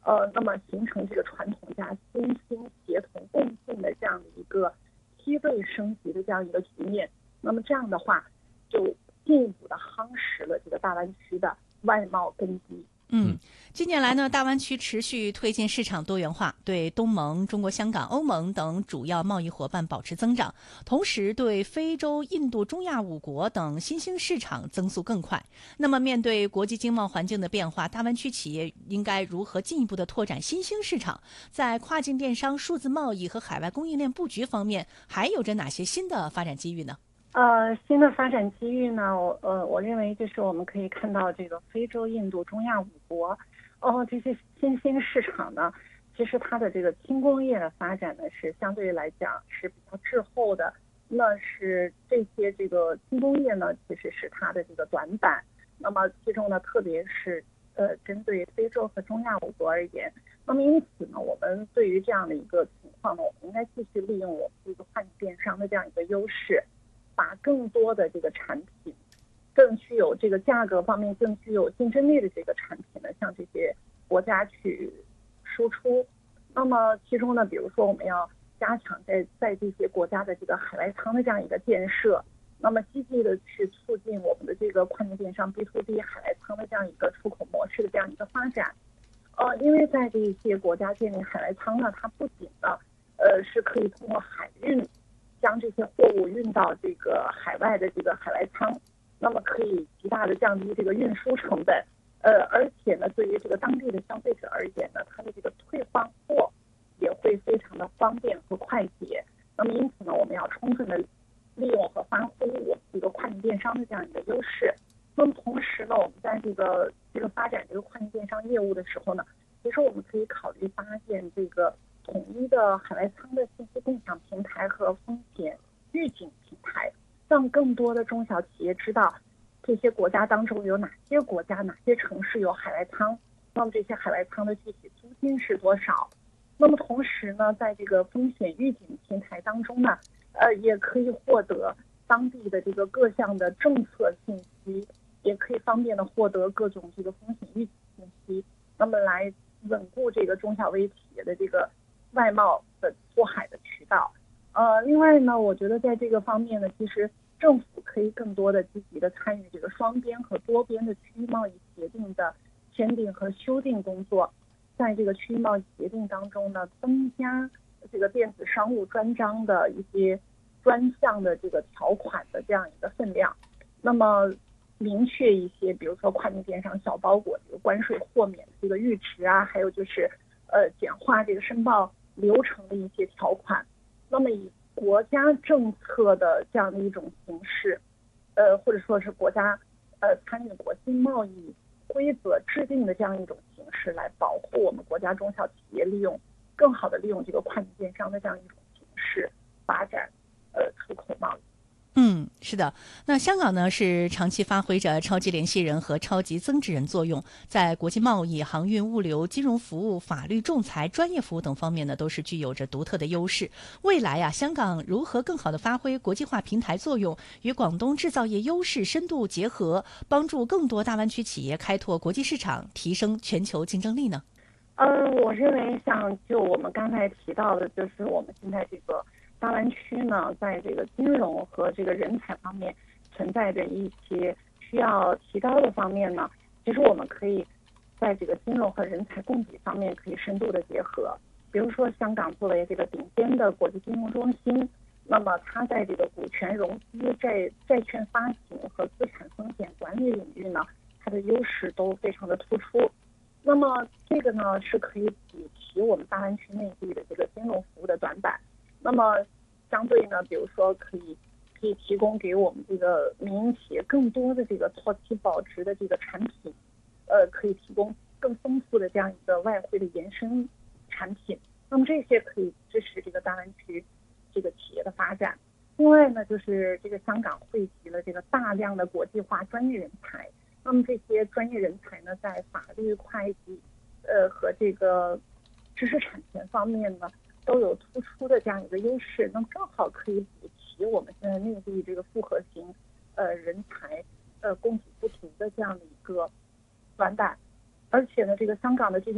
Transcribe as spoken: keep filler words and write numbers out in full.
呃，那么形成这个传统加新兴协同共进的这样的一个梯队升级的这样一个局面。那么这样的话，就进一步的夯实了这个大湾区的外贸根基。 嗯，近年来呢，大湾区持续推进市场多元化，对东盟、中国香港、欧盟等主要贸易伙伴保持增长，同时对非洲、印度、中亚五国等新兴市场增速更快。那么，面对国际经贸环境的变化，大湾区企业应该如何进一步的拓展新兴市场？在跨境电商、数字贸易和海外供应链布局方面，还有着哪些新的发展机遇呢？ 呃，新的发展机遇呢，我呃，我认为就是我们可以看到这个非洲、印度、中亚五国，哦，这些新兴市场呢，其实它的这个轻工业的发展呢是相对来讲是比较滞后的。那是这些这个轻工业呢，其实是它的这个短板。那么其中呢，特别是呃针对非洲和中亚五国而言，那么因此呢，我们对于这样的一个情况呢，我们应该继续利用我们这个跨境电商的这样一个优势。把更多的这个产品，更具有这个价格方面更具有竞争力的这个产品呢，向这些国家去输出。那么其中呢，比如说我们要加强在在这些国家的这个海外仓的这样一个建设，那么积极的去促进我们的这个跨境电商 B to B 海外仓的这样一个出口模式的这样一个发展。呃，因为在这些国家建立海外仓呢，它不仅呢，呃，是可以通过海运将这些货物运到这个海外的这个海外仓，那么可以极大的降低这个运输成本，呃，而且呢，对于这个当地的消费者而言呢，它的这个退换货也会非常的方便和快捷。那么因此呢，我们要充分的利用和发挥我们这个跨境电商的这样一个优势。那么同时呢，我们在这个这个发展这个跨境电商业务的时候呢，其实我们可以考虑搭建这个统一的海外仓的信息共享平台和风险预警平台，让更多的中小企业知道这些国家当中有哪些国家、哪些城市有海外仓，那么这些海外仓的具体租金是多少。那么同时呢，在这个风险预警平台当中呢，呃，也可以获得当地的这个各项的政策信息，也可以方便的获得各种这个风险预警信息，那么来稳固这个中小微企业的这个外贸的出海的渠道。呃，另外呢，我觉得在这个方面呢，其实政府可以更多的积极的参与这个双边和多边的区域贸易协定的签订和修订工作。在这个区域贸易协定当中呢，增加这个电子商务专章的一些专项的这个条款的这样一个分量，那么明确一些，比如说跨境电商小包裹这个关税豁免的这个阈值啊，还有就是呃简化这个申报流程的一些条款。那么以国家政策的这样的一种形式，呃或者说是国家呃参与国际贸易规则制定的这样一种形式，来保护我们国家中小企业利用更好的利用这个跨境电商的这样一种形式发展呃出口贸易。 嗯，是的。那香港呢，是长期发挥着超级联系人和超级增值人作用，在国际贸易、航运、物流、金融服务、法律、仲裁、专业服务等方面呢，都是具有着独特的优势。未来啊，香港如何更好的发挥国际化平台作用，与广东制造业优势深度结合，帮助更多大湾区企业开拓国际市场，提升全球竞争力呢？ 呃，我认为像就我们刚才提到的，就是我们现在这个大湾区呢，在这个金融和这个人才方面存在着一些需要提高的方面呢，其实我们可以在这个金融和人才供给方面可以深度的结合。比如说香港作为这个顶尖的国际金融中心，那么它在这个股权融资、债债券发行和资产风险管理领域呢，它的优势都非常的突出。那么这个呢是可以补齐我们大湾区内地的这个金融服务的短板。那么相对呢，比如说可以可以提供给我们这个民营企业更多的这个脱期保值的这个产品，呃，可以提供更丰富的这样一个外汇的延伸产品。那么这些可以支持这个大湾区这个企业的发展。另外呢，就是这个香港汇集了这个大量的国际化专业人才。那么这些专业人才呢，在法律、会计，呃和这个知识产权方面呢，都有突出的这样一个优势。那么正好可以补齐我们现在内地这个复合型呃人才呃供给不足的这样的一个短板。而且呢，这个香港的这些